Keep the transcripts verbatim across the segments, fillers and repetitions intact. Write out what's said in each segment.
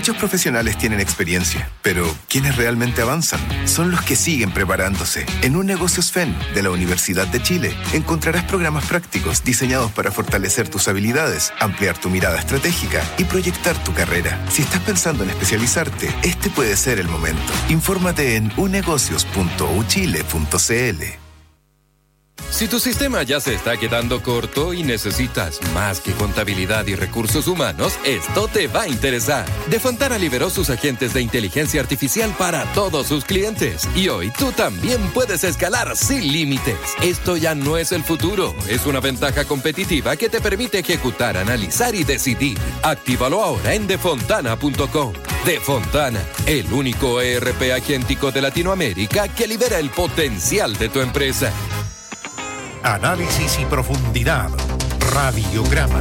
Muchos profesionales tienen experiencia, pero quienes realmente avanzan son los que siguen preparándose. En Un Negocios F E N de la Universidad de Chile encontrarás programas prácticos diseñados para fortalecer tus habilidades, ampliar tu mirada estratégica y proyectar tu carrera. Si estás pensando en especializarte, este puede ser el momento. Infórmate en unegocios punto u chile punto c l. Si tu sistema ya se está quedando corto y necesitas más que contabilidad y recursos humanos, esto te va a interesar. De Fontana liberó sus agentes de inteligencia artificial para todos sus clientes. Y hoy tú también puedes escalar sin límites. Esto ya no es el futuro, es una ventaja competitiva que te permite ejecutar, analizar y decidir. Actívalo ahora en defontana punto com. Defontana, el único E R P agéntico de Latinoamérica que libera el potencial de tu empresa. Análisis y profundidad. Radiograma.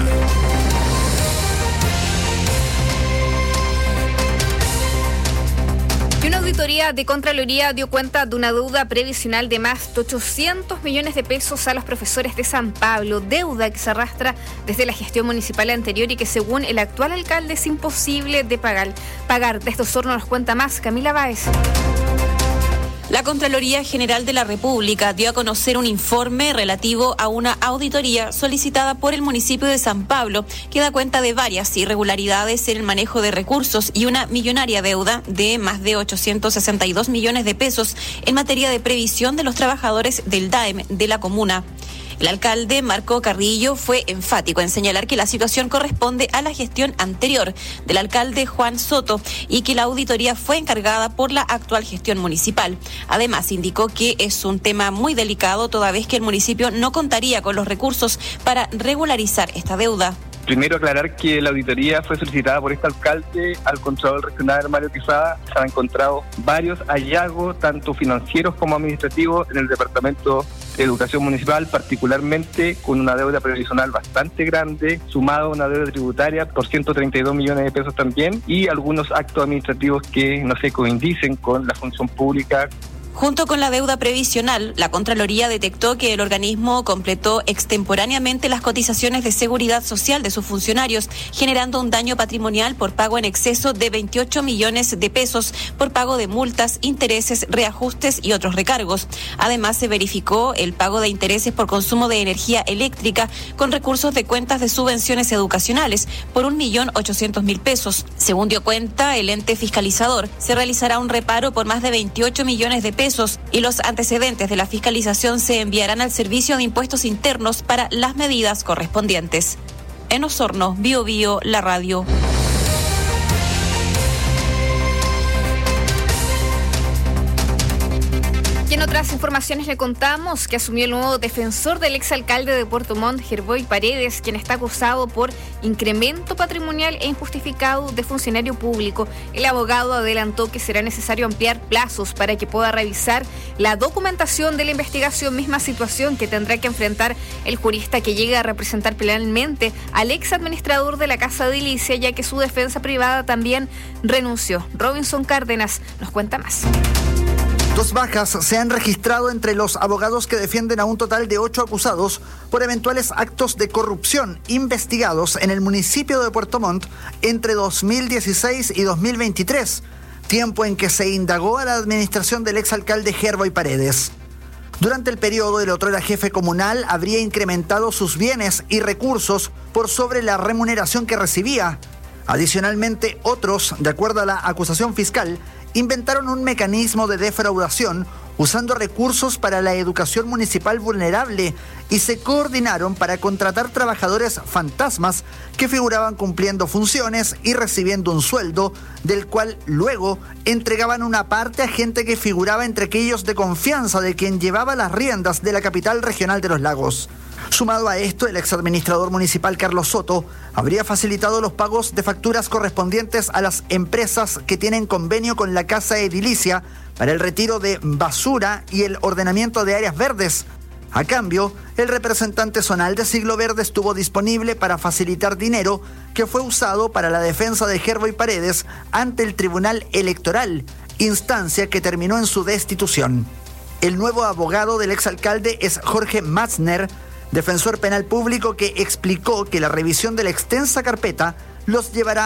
Y una auditoría de Contraloría dio cuenta de una deuda previsional de más de ochocientos millones de pesos a los profesores de San Pablo, deuda que se arrastra desde la gestión municipal anterior y que según el actual alcalde es imposible de pagar. Pagar. De estos hornos nos cuenta más Camila Báez. La Contraloría General de la República dio a conocer un informe relativo a una auditoría solicitada por el municipio de San Pablo que da cuenta de varias irregularidades en el manejo de recursos y una millonaria deuda de más de ochocientos sesenta y dos millones de pesos en materia de previsión de los trabajadores del D A E M de la comuna. El alcalde Marco Carrillo fue enfático en señalar que la situación corresponde a la gestión anterior del alcalde Juan Soto y que la auditoría fue encargada por la actual gestión municipal. Además, indicó que es un tema muy delicado toda vez que el municipio no contaría con los recursos para regularizar esta deuda. Primero aclarar que la auditoría fue solicitada por este alcalde al Contralor Regional Mario Quesada. Se han encontrado varios hallazgos, tanto financieros como administrativos, en el Departamento de Educación Municipal, particularmente con una deuda previsional bastante grande, sumado a una deuda tributaria por ciento treinta y dos millones de pesos también, y algunos actos administrativos que no se coinciden con la función pública. Junto con la deuda previsional, la Contraloría detectó que el organismo completó extemporáneamente las cotizaciones de seguridad social de sus funcionarios, generando un daño patrimonial por pago en exceso de veintiocho millones de pesos por pago de multas, intereses, reajustes y otros recargos. Además, se verificó el pago de intereses por consumo de energía eléctrica con recursos de cuentas de subvenciones educacionales por un millón ochocientos mil pesos. Según dio cuenta el ente fiscalizador, se realizará un reparo por más de veintiocho millones de pesos y los antecedentes de la fiscalización se enviarán al Servicio de Impuestos Internos para las medidas correspondientes. En Osorno, Bio Bio, la radio. Y en otras informaciones le contamos que asumió el nuevo defensor del exalcalde de Puerto Montt, Gerboy Paredes, quien está acusado por incremento patrimonial e injustificado de funcionario público. El abogado adelantó que será necesario ampliar plazos para que pueda revisar la documentación de la investigación, misma situación que tendrá que enfrentar el jurista que llegue a representar penalmente al ex administrador de la Casa de Ilicia, ya que su defensa privada también renunció. Robinson Cárdenas nos cuenta más. Dos bajas se han registrado entre los abogados que defienden a un total de ocho acusados por eventuales actos de corrupción investigados en el municipio de Puerto Montt entre dos mil dieciséis y dos mil veintitrés, tiempo en que se indagó a la administración del exalcalde Gerboy Paredes. Durante el periodo, el otrora jefe comunal habría incrementado sus bienes y recursos por sobre la remuneración que recibía. Adicionalmente, otros, de acuerdo a la acusación fiscal, inventaron un mecanismo de defraudación usando recursos para la educación municipal vulnerable y se coordinaron para contratar trabajadores fantasmas que figuraban cumpliendo funciones y recibiendo un sueldo, del cual luego entregaban una parte a gente que figuraba entre aquellos de confianza de quien llevaba las riendas de la capital regional de los lagos. Sumado a esto, el exadministrador municipal Carlos Soto habría facilitado los pagos de facturas correspondientes a las empresas que tienen convenio con la Casa Edilicia para el retiro de basura y el ordenamiento de áreas verdes. A cambio, el representante zonal de Siglo Verde estuvo disponible para facilitar dinero que fue usado para la defensa de Gerboy Paredes ante el Tribunal Electoral, instancia que terminó en su destitución. El nuevo abogado del exalcalde es Jorge Matzner, defensor penal público, que explicó que la revisión de la extensa carpeta los llevará